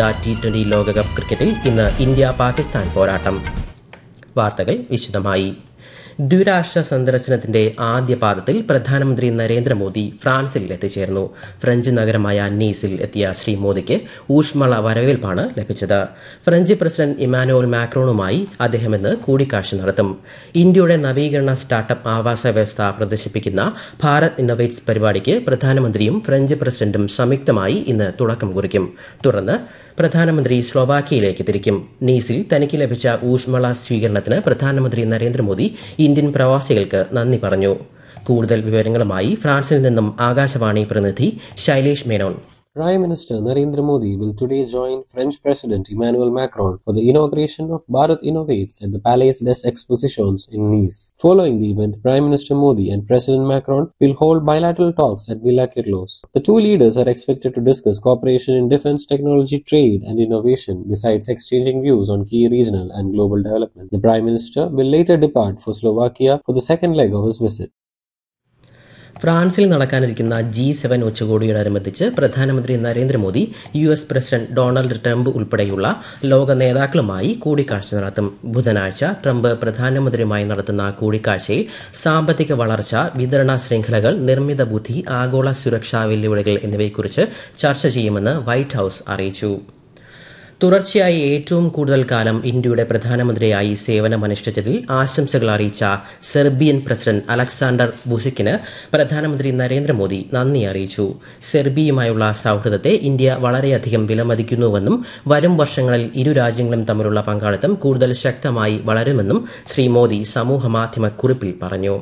വനിതാ T20 ലോകകപ്പ് ക്രിക്കറ്റിൽ ഇന്ന് ഇന്ത്യ-പാകിസ്ഥാൻ പോരാട്ടം. വാർത്തകൾ വിശദമായി. ദ്വിരാഷ്ട്ര സന്ദർശനത്തിന്റെ ആദ്യ പാദത്തിൽ പ്രധാനമന്ത്രി നരേന്ദ്രമോദി ഫ്രാൻസിൽ എത്തിച്ചേർന്നു. ഫ്രഞ്ച് നഗരമായ നീസിൽ എത്തിയ ശ്രീ മോദിക്ക് ഊഷ്മള വരവേൽപ്പാണ് ലഭിച്ചത്. ഫ്രഞ്ച് പ്രസിഡന്റ് ഇമാനുവൽ മാക്രോണുമായി അദ്ദേഹം ഇന്ന് കൂടിക്കാഴ്ച നടത്തും. ഇന്ത്യയുടെ നവീകരണ സ്റ്റാർട്ടപ്പ് ആവാസ വ്യവസ്ഥ പ്രദർശിപ്പിക്കുന്ന ഭാരത് ഇന്നൊവേറ്റ്സ് പരിപാടിക്ക് പ്രധാനമന്ത്രിയും ഫ്രഞ്ച് പ്രസിഡന്റും സംയുക്തമായി ഇന്ന് തുടക്കം കുറിക്കും. തുടർന്ന് പ്രധാനമന്ത്രി സ്ലോവാക്യയിലേക്ക് തിരിക്കും. നീസിൽ തനിക്ക് ലഭിച്ച ഊഷ്മള സ്വീകരണത്തിന് പ്രധാനമന്ത്രി നരേന്ദ്രമോദി ഇന്ത്യൻ പ്രവാസികൾക്ക് നന്ദി പറഞ്ഞു. കൂടുതൽ വിവരങ്ങളുമായി ഫ്രാൻസിൽ നിന്നും ആകാശവാണി പ്രതിനിധി Shailesh Menon. Prime Minister Narendra Modi will today join French President Emmanuel Macron for the inauguration of Bharat Innovates at the Palais des Expositions in Nice. Following the event, Prime Minister Modi and President Macron will hold bilateral talks at Villa Kirlos. The two leaders are expected to discuss cooperation in defense technology, trade and innovation, besides exchanging views on key regional and global development. The Prime Minister will later depart for Slovakia for the second leg of his visit. ഫ്രാൻസിൽ നടക്കാനിരിക്കുന്ന G7 ഉച്ചകോടിയോടനുബന്ധിച്ച് പ്രധാനമന്ത്രി Narendra Modi US president Donald Trump ഉൾപ്പെടെയുള്ള ലോക നേതാക്കളുമായി കൂടിക്കാഴ്ച നടത്തും. ബുധനാഴ്ച Trump പ്രധാനമന്ത്രിയുമായി നടത്തുന്ന കൂടിക്കാഴ്ചയിൽ സാമ്പത്തിക വളർച്ച, വിതരണ ശൃംഖലകൾ, നിർമ്മിത ബുദ്ധി, ആഗോള സുരക്ഷാ വെല്ലുവിളികൾ എന്നിവയെക്കുറിച്ച് ചർച്ച ചെയ്യുമെന്ന് വൈറ്റ് ഹൌസ് അറിയിച്ചു. തുടർച്ചയായി ഏറ്റവും കൂടുതൽ കാലം ഇന്ത്യയുടെ പ്രധാനമന്ത്രിയായി സേവനമനുഷ്ഠിച്ചതിൽ ആശംസകൾ അറിയിച്ച സെർബിയൻ പ്രസിഡന്റ് അലക്സാണ്ടർ വുസിക്കിന് പ്രധാനമന്ത്രി നരേന്ദ്രമോദി നന്ദി അറിയിച്ചു. സെർബിയയുമായുള്ള സൌഹൃദത്തെ ഇന്ത്യ വളരെയധികം വിലമതിക്കുന്നുവെന്നും വരും വർഷങ്ങളിൽ ഇരു രാജ്യങ്ങളും തമ്മിലുള്ള പങ്കാളിത്തം കൂടുതൽ ശക്തമായി വളരുമെന്നും ശ്രീ മോദി സമൂഹമാധ്യമ കുറിപ്പിൽ പറഞ്ഞു.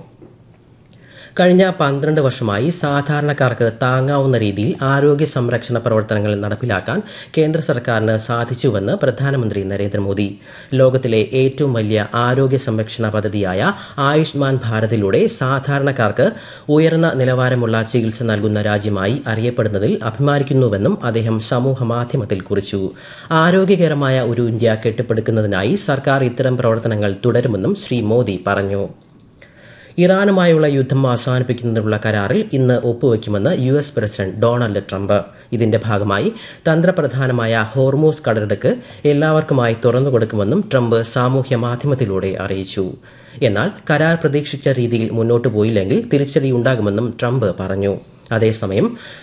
കഴിഞ്ഞ 12 വർഷമായി സാധാരണക്കാർക്ക് താങ്ങാവുന്ന രീതിയിൽ ആരോഗ്യ സംരക്ഷണ പ്രവർത്തനങ്ങൾ നടപ്പിലാക്കാൻ കേന്ദ്ര സർക്കാരിന് സാധിച്ചുവെന്ന് പ്രധാനമന്ത്രി നരേന്ദ്രമോദി. ലോകത്തിലെ ഏറ്റവും വലിയ ആരോഗ്യ സംരക്ഷണ പദ്ധതിയായ ആയുഷ്മാൻ ഭാരതിലൂടെ സാധാരണക്കാർക്ക് ഉയർന്ന നിലവാരമുള്ള ചികിത്സ നൽകുന്ന രാജ്യമായി അറിയപ്പെടുന്നതിൽ അഭിമാനിക്കുന്നുവെന്നും അദ്ദേഹം സമൂഹമാധ്യമത്തിൽ കുറിച്ചു. ആരോഗ്യകരമായ ഒരു ഇന്ത്യ കെട്ടിപ്പടുക്കുന്നതിനായി സർക്കാർ ഇത്തരം പ്രവർത്തനങ്ങൾ തുടരുമെന്നും ശ്രീ മോദി പറഞ്ഞു. ഇറാനുമായുള്ള യുദ്ധം അവസാനിപ്പിക്കുന്നതിനുള്ള കരാറിൽ ഇന്ന് ഒപ്പുവയ്ക്കുമെന്ന് US പ്രസിഡന്റ് ഡൊണാൾഡ് ട്രംപ്. ഇതിന്റെ ഭാഗമായി തന്ത്രപ്രധാനമായ ഹോർമൂസ് കടലിടുക്ക് എല്ലാവർക്കുമായി തുറന്നുകൊടുക്കുമെന്നും ട്രംപ് സാമൂഹ്യ മാധ്യമത്തിലൂടെ അറിയിച്ചു. എന്നാൽ കരാർ പ്രതീക്ഷിച്ച രീതിയിൽ മുന്നോട്ടു പോയില്ലെങ്കിൽ തിരിച്ചടിയുണ്ടാകുമെന്നും ട്രംപ് പറഞ്ഞു. അതേസമയം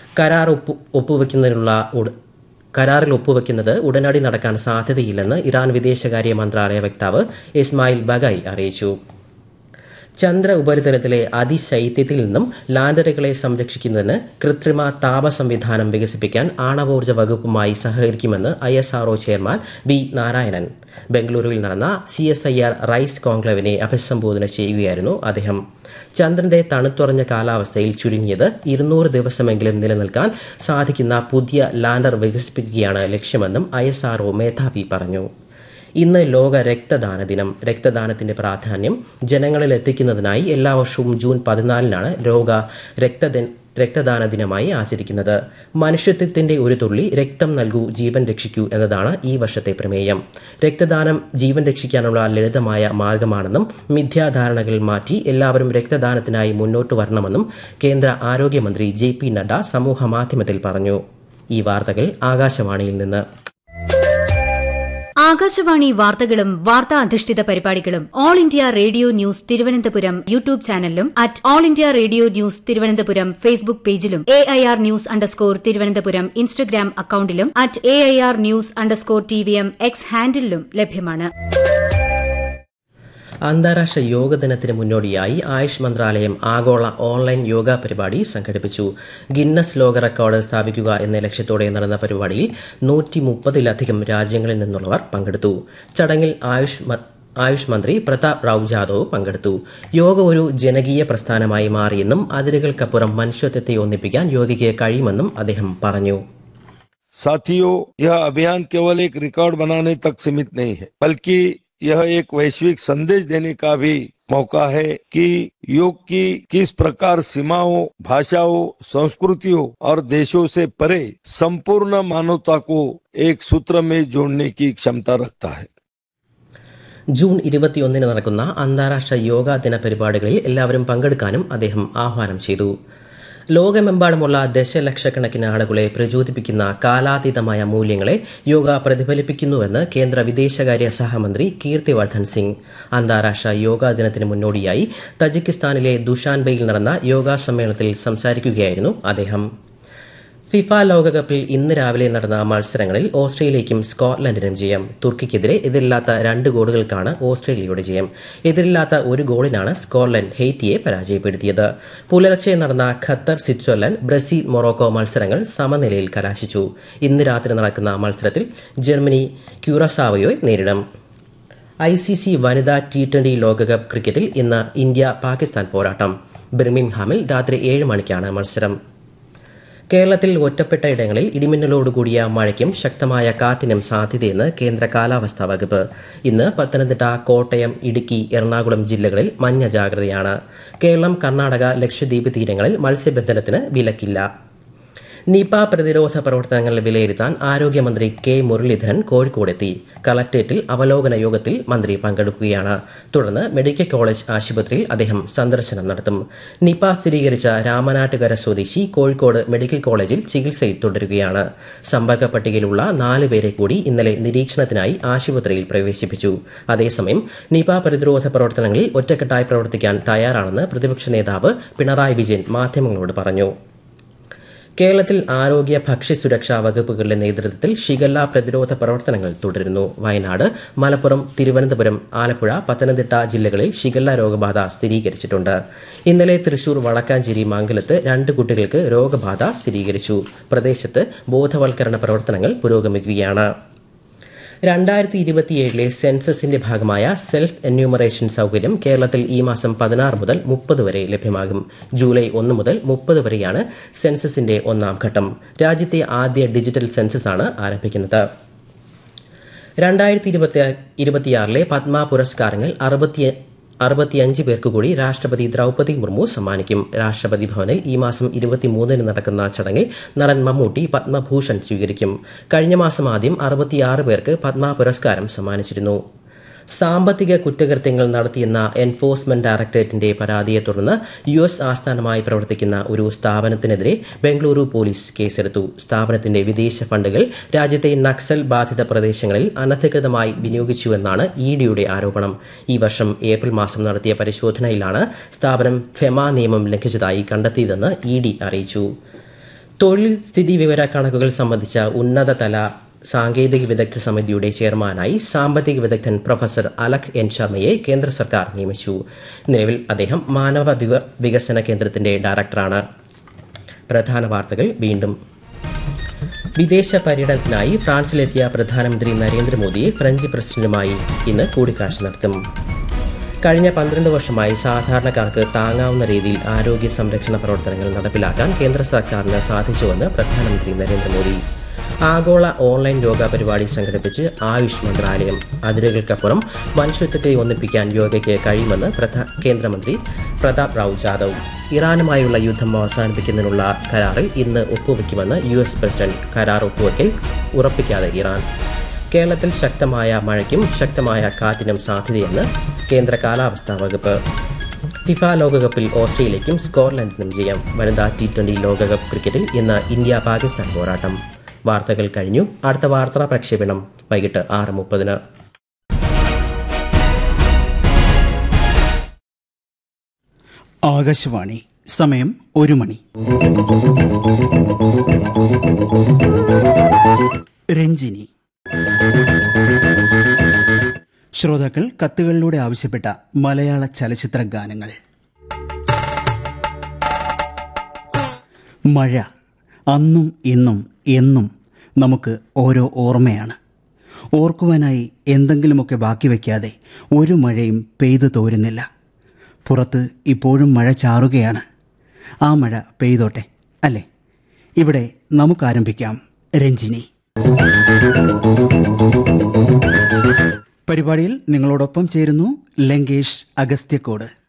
കരാറിൽ ഒപ്പുവെക്കുന്നത് ഉടനടി നടക്കാൻ സാധ്യതയില്ലെന്ന് ഇറാൻ വിദേശകാര്യ മന്ത്രാലയ വക്താവ് ഇസ്മായിൽ ബഗായി അറിയിച്ചു. ചന്ദ്ര ഉപരിതലത്തിലെ അതിശൈത്യത്തിൽ നിന്നും ലാൻഡറുകളെ സംരക്ഷിക്കുന്നതിന് കൃത്രിമ താപ സംവിധാനം വികസിപ്പിക്കാൻ ആണവോർജ്ജ വകുപ്പുമായി സഹകരിക്കുമെന്ന് ISRO ചെയർമാൻ B. നാരായണൻ. ബംഗളൂരുവിൽ നടന്ന CSIR റൈസ് കോൺക്ലേവിനെ അഭിസംബോധന ചെയ്യുകയായിരുന്നു അദ്ദേഹം. ചന്ദ്രന്റെ തണുത്തുറഞ്ഞ കാലാവസ്ഥയിൽ ചുരുങ്ങിയത് 200 ദിവസമെങ്കിലും നിലനിൽക്കാൻ സാധിക്കുന്ന പുതിയ ലാൻഡർ വികസിപ്പിക്കുകയാണ് ലക്ഷ്യമെന്നും ISRO മേധാവി പറഞ്ഞു. ഇന്ന് ലോക രക്തദാന ദിനം. രക്തദാനത്തിന്റെ പ്രാധാന്യം ജനങ്ങളിൽ എത്തിക്കുന്നതിനായി എല്ലാ വർഷവും ജൂൺ 14-നാണ് ലോക രക്തദാന ദിനമായി ആചരിക്കുന്നത്. മനുഷ്യത്വത്തിന്റെ ഒരു തുള്ളി രക്തം നൽകൂ, ജീവൻ രക്ഷിക്കൂ എന്നതാണ് ഈ വർഷത്തെ പ്രമേയം. രക്തദാനം ജീവൻ രക്ഷിക്കാനുള്ള ലളിതമായ മാർഗമാണെന്നും മിഥ്യാധാരണകൾ മാറ്റി എല്ലാവരും രക്തദാനത്തിനായി മുന്നോട്ട് വരണമെന്നും കേന്ദ്ര ആരോഗ്യമന്ത്രി JP നഡ്ഡ സമൂഹമാധ്യമത്തിൽ പറഞ്ഞു. ഈ വാർത്തകൾ ആകാശവാണിയിൽ നിന്ന്. ആകാശവാണി വാർത്തകളും വാർത്താ അധിഷ്ഠിത പരിപാടികളും all India radio news Thiruvananthapuram YouTube ചാനലിലും all India radio news Thiruvananthapuram Facebook പേജിലും AIR ന്യൂസ് _തിരുവനന്തപുരം ഇൻസ്റ്റഗ്രാം അക്കൌണ്ടിലും AIR ന്യൂസ് _TVM X ഹാൻഡിലും ലഭ്യമാണ്. അന്താരാഷ്ട്ര യോഗ ദിനത്തിന് മുന്നോടിയായി ആയുഷ് മന്ത്രാലയം ആഗോള ഓൺലൈൻ യോഗ പരിപാടി സംഘടിപ്പിച്ചു. ഗിന്നസ് ലോക റെക്കോർഡ് സ്ഥാപിക്കുക എന്ന ലക്ഷ്യത്തോടെ നടന്ന പരിപാടിയിൽ 130-ലധികം രാജ്യങ്ങളിൽ നിന്നുള്ളവർ പങ്കെടുത്തു. ചടങ്ങിൽ ആയുഷ് മന്ത്രി പ്രതാപ് റാവു ജാദവ് പങ്കെടുത്തു. യോഗ ഒരു ജനകീയ പ്രസ്ഥാനമായി മാറിയെന്നും അതിരുകൾക്കപ്പുറം മനുഷ്യത്വത്തെ ഒന്നിപ്പിക്കാൻ യോഗയ്ക്ക് കഴിയുമെന്നും അദ്ദേഹം പറഞ്ഞു. साथियों, यह अभियान केवल एक रिकॉर्ड बनाने तक सीमित नहीं है, बल्कि यह एक वैश्विक संदेश देने का भी मौका है कि योग की किस प्रकार सीमाओं, भाषाओं, संस्कृतियों और देशों से परे संपूर्ण मानवता को एक सूत्र में जोड़ने की क्षमता रखता है. ജൂൺ 21-ന് നടക്കുന്ന അന്താരാഷ്ട്ര യോഗാ ദിന പരിപാടികളിൽ എല്ലാവരും പങ്കെടുക്കാനും അദ്ദേഹം ആഹ്വാനം ചെയ്തു. ലോകമെമ്പാടുമുള്ള ദശലക്ഷക്കണക്കിന് ആളുകളെ പ്രചോദിപ്പിക്കുന്ന കാലാതീതമായ മൂല്യങ്ങളെ യോഗ പ്രതിഫലിപ്പിക്കുന്നുവെന്ന് കേന്ദ്ര വിദേശകാര്യ സഹമന്ത്രി കീർത്തിവർദ്ധൻ സിംഗ്. അന്താരാഷ്ട്ര യോഗാ ദിനത്തിന് മുന്നോടിയായി തജിക്കിസ്ഥാനിലെ ദുഷാൻബെയിൽ നടന്ന യോഗാ സമ്മേളനത്തിൽ സംസാരിക്കുകയായിരുന്നു അദ്ദേഹം. ഫിഫ ലോകകപ്പിൽ ഇന്ന് രാവിലെ നടന്ന മത്സരങ്ങളിൽ ഓസ്ട്രേലിയയ്ക്കും സ്കോട്ട്ലൻഡിനും ജയം. തുർക്കിക്കെതിരെ എതിരില്ലാത്ത 2 ഗോളുകൾക്കാണ് ഓസ്ട്രേലിയയുടെ ജയം. എതിരില്ലാത്ത 1 ഗോളിനാണ് സ്കോട്ട്ലൻഡ് ഹെയ്ത്തിയെ പരാജയപ്പെടുത്തിയത്. പുലർച്ചെ നടന്ന ഖത്തർ, സ്വിറ്റ്സർലൻഡ്, ബ്രസീൽ, മൊറോക്കോ മത്സരങ്ങൾ സമനിലയിൽ കലാശിച്ചു. ഇന്ന് രാത്രി നടക്കുന്ന മത്സരത്തിൽ ജർമ്മനി ക്യൂറസാവോയെ നേരിടും. ICC വനിതാ T20 ലോകകപ്പ് ക്രിക്കറ്റിൽ ഇന്ന് ഇന്ത്യ പാകിസ്ഥാൻ പോരാട്ടം. ബിർമിംഗ്ഹാമിൽ രാത്രി 7 മണിക്കാണ് മത്സരം. കേരളത്തിൽ ഒറ്റപ്പെട്ട ഇടങ്ങളിൽ ഇടിമിന്നലോടുകൂടിയ മഴയ്ക്കും ശക്തമായ കാറ്റിനും സാധ്യതയെന്ന് കേന്ദ്ര കാലാവസ്ഥാ വകുപ്പ്. ഇന്ന് പത്തനംതിട്ട, കോട്ടയം, ഇടുക്കി, എറണാകുളം ജില്ലകളിൽ മഞ്ഞ ജാഗ്രതയാണ്. കേരളം, കർണാടക, ലക്ഷദ്വീപ് തീരങ്ങളിൽ മത്സ്യബന്ധനത്തിന് വിലക്കില്ല. നിപ പ്രതിരോധ പ്രവർത്തനങ്ങൾ വിലയിരുത്താൻ ആരോഗ്യമന്ത്രി കെ മുരളീധരൻ കോഴിക്കോടെത്തി. കളക്ടറേറ്റിൽ അവലോകന യോഗത്തിൽ മന്ത്രി പങ്കെടുക്കുകയാണ്. തുടർന്ന് മെഡിക്കൽ കോളേജ് ആശുപത്രിയിൽ അദ്ദേഹം സന്ദർശനം നടത്തും. നിപ സ്ഥിരീകരിച്ച രാമനാട്ടുകര സ്വദേശി കോഴിക്കോട് മെഡിക്കൽ കോളേജിൽ ചികിത്സയിൽ തുടരുകയാണ്. സമ്പർക്ക പട്ടികയിലുള്ള 4 പേരെ കൂടി ഇന്നലെ നിരീക്ഷണത്തിനായി ആശുപത്രിയിൽ പ്രവേശിപ്പിച്ചു. അതേസമയം നിപ പ്രതിരോധ പ്രവർത്തനങ്ങളിൽ ഒറ്റക്കെട്ടായി പ്രവർത്തിക്കാൻ തയ്യാറാണെന്ന് പ്രതിപക്ഷ നേതാവ് പിണറായി വിജയൻ മാധ്യമങ്ങളോട് പറഞ്ഞു. കേരളത്തിൽ ആരോഗ്യ ഭക്ഷ്യസുരക്ഷാ വകുപ്പുകളുടെ നേതൃത്വത്തിൽ ഷിഗല്ല പ്രതിരോധ പ്രവർത്തനങ്ങൾ തുടരുന്നു. വയനാട്, മലപ്പുറം, തിരുവനന്തപുരം, ആലപ്പുഴ, പത്തനംതിട്ട ജില്ലകളിൽ ഷിഗല്ല രോഗബാധ സ്ഥിരീകരിച്ചിട്ടുണ്ട്. ഇന്നലെ തൃശൂർ, വടക്കാഞ്ചേരി, മംഗലത്ത് 2 കുട്ടികൾക്ക് രോഗബാധ സ്ഥിരീകരിച്ചു. പ്രദേശത്ത് ബോധവൽക്കരണ പ്രവർത്തനങ്ങൾ പുരോഗമിക്കുകയാണ്. 2027 സെൻസസിന്റെ ഭാഗമായ സെൽഫ് എന്യൂമറേഷൻ സൌകര്യം കേരളത്തിൽ ഈ മാസം 16 മുതൽ 30 വരെ ലഭ്യമാകും. ജൂലൈ 1 മുതൽ 30 വരെയാണ് സെൻസസിന്റെ 1ാം ഘട്ടം. രാജ്യത്തെ ആദ്യ ഡിജിറ്റൽ സെൻസസാണ് ആരംഭിക്കുന്നത്. 2026 പത്മ പുരസ്കാരങ്ങൾ 65 പേർക്ക് കൂടി രാഷ്ട്രപതി ദ്രൗപദി മുർമു സമ്മാനിക്കും. രാഷ്ട്രപതി ഭവനിൽ ഈ മാസം 23 നടക്കുന്ന ചടങ്ങിൽ നടൻ മമ്മൂട്ടി പത്മഭൂഷൺ സ്വീകരിക്കും. കഴിഞ്ഞ മാസം ആദ്യം 66 പേർക്ക് പത്മ പുരസ്കാരം സമ്മാനിച്ചിരുന്നു. സാമ്പത്തിക കുറ്റകൃത്യങ്ങൾ നടത്തിയെന്ന എൻഫോഴ്സ്മെന്റ് ഡയറക്ടറേറ്റിന്റെ പരാതിയെ തുടർന്ന് US ആസ്ഥാനമായി പ്രവർത്തിക്കുന്ന ഒരു സ്ഥാപനത്തിനെതിരെ ബംഗളൂരു പോലീസ് കേസെടുത്തു. സ്ഥാപനത്തിന്റെ വിദേശ ഫണ്ടുകൾ രാജ്യത്തെ നക്സൽ ബാധിത പ്രദേശങ്ങളിൽ അനധികൃതമായി വിനിയോഗിച്ചുവെന്നാണ് EDയുടെ ആരോപണം. ഈ വർഷം ഏപ്രിൽ മാസം നടത്തിയ പരിശോധനയിലാണ് സ്ഥാപനം ഫെമ നിയമം ലംഘിച്ചതായി കണ്ടെത്തിയതെന്ന് ED അറിയിച്ചു. തൊഴിൽ സ്ഥിതി വിവര കണക്കുകൾ സംബന്ധിച്ച ഉന്നതതല സാങ്കേതിക വിദഗ്ധ സമിതിയുടെ ചെയർമാനായി സാമ്പത്തിക വിദഗ്ധൻ പ്രൊഫസർ അലക് എൻ ശർമ്മയെ കേന്ദ്ര സർക്കാർ നിയമിച്ചു. നിലവിൽ അദ്ദേഹം മാനവ വികസന കേന്ദ്രത്തിന്റെ ഡയറക്ടറാണ്. പ്രധാന വാർത്തകൾ വീണ്ടും. വിദേശ പര്യടനത്തിനായി ഫ്രാൻസിലെത്തിയ പ്രധാനമന്ത്രി നരേന്ദ്രമോദിയെ ഫ്രഞ്ച് പ്രസിഡന്റുമായി ഇന്ന് കൂടിക്കാഴ്ച നടത്തും. കഴിഞ്ഞ 12 വർഷമായി സാധാരണക്കാർക്ക് താങ്ങാവുന്ന രീതിയിൽ ആരോഗ്യ സംരക്ഷണ പ്രവർത്തനങ്ങൾ നടപ്പിലാക്കാൻ കേന്ദ്ര സർക്കാരിന് സാധിച്ചുവെന്ന് പ്രധാനമന്ത്രി നരേന്ദ്രമോദി. ആഗോള ഓൺലൈൻ യോഗ പരിപാടി സംഘടിപ്പിച്ച് ആയുഷ് മന്ത്രാലയം. അതിരുകൾക്കപ്പുറം മനുഷ്യത്വത്തെ ഒന്നിപ്പിക്കാൻ യോഗയ്ക്ക് കഴിയുമെന്ന് കേന്ദ്രമന്ത്രി പ്രതാപ് റാവു ജാദവ്. ഇറാനുമായുള്ള യുദ്ധം അവസാനിപ്പിക്കുന്നതിനുള്ള കരാറിൽ ഇന്ന് ഒപ്പുവെക്കുമെന്ന് US പ്രസിഡന്റ്. കരാർ ഒപ്പുവെക്കൽ ഉറപ്പിക്കാതെ ഇറാൻ. കേരളത്തിൽ ശക്തമായ മഴയ്ക്കും ശക്തമായ കാറ്റിനും സാധ്യതയെന്ന് കേന്ദ്ര കാലാവസ്ഥാ വകുപ്പ്. ഫിഫ ലോകകപ്പിൽ ഓസ്ട്രേലിയയ്ക്കും സ്കോട്ട്ലൻഡിനും ജയം. വനിതാ T20 ലോകകപ്പ് ക്രിക്കറ്റിൽ ഇന്ന് ഇന്ത്യ പാകിസ്ഥാൻ പോരാട്ടം. വാർത്തകൾ കഴിഞ്ഞു. അടുത്ത വാർത്താ പ്രക്ഷേപണം വൈകിട്ട് 6:30. ആകാശവാണി. സമയം 1 മണി. രഞ്ജിനി. ശ്രോതാക്കൾ കത്തുകളിലൂടെ ആവശ്യപ്പെട്ട മലയാള ചലച്ചിത്ര ഗാനങ്ങൾ. മഴ അന്നും ഇന്നും എന്നും നമുക്ക് ഓരോ ഓർമ്മയാണ്. ഓർക്കുവാനായി എന്തെങ്കിലുമൊക്കെ ബാക്കി വയ്ക്കാതെ ഒരു മഴയും പെയ്തു തോരുന്നില്ല. പുറത്ത് ഇപ്പോഴും മഴ ചാറുകയാണ്. ആ മഴ പെയ്തോട്ടെ, അല്ലേ? ഇവിടെ നമുക്കാരംഭിക്കാം രഞ്ജിനി. പരിപാടിയിൽ നിങ്ങളോടൊപ്പം ചേരുന്നു ലങ്കേഷ് അഗസ്ത്യക്കോട്.